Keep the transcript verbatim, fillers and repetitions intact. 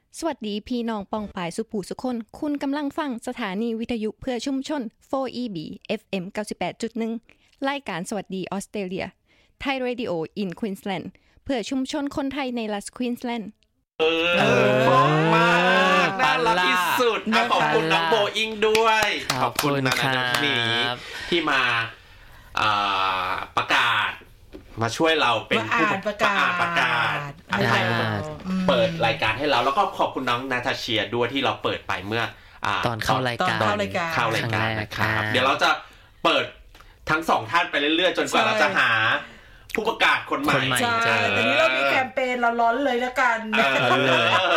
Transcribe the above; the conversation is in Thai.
สวัสดีพี่น้องปองปายสุผู้สุคนคุณกำลังฟังสถานีวิทยุเพื่อชุมชน โฟร์ อี บี เอฟ เอ็ม เก้าสิบแปดจุดหนึ่ง รายการสวัสดีออสเตรเลียไทยเรดิโอ in Queensland เพื่อชุมชนคนไทยในรัฐควีนสแลนด์เออขอบมากน่ารักที่สุดขอบคุณน้องโบอิงด้วยขอบคุณนะนะนี้ที่มาประกาศมาช่วยเราเป็นผู้ประกาศประกาศอะไรเปิดรายการให้เราแล้วก็ขอบคุณน้องนาตาเชียด้วยที่เราเปิดไปเมื่อตอนเข้ารายการเข้ารายการเข้ารายการนะครับเดี๋ยวเราจะเปิดทั้งสองท่านไปเรื่อยๆจนกว่าเราจะหาผู้ประกาศคนใหม่ใช่แต่นี้เรามีแคมเปญเราร้อนเลยแล้วกัน